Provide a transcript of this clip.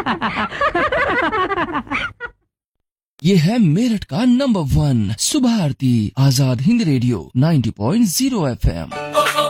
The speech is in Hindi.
ये है मेरठ का नंबर 1 सुबह आरती आजाद हिंद रेडियो 90.0 FM।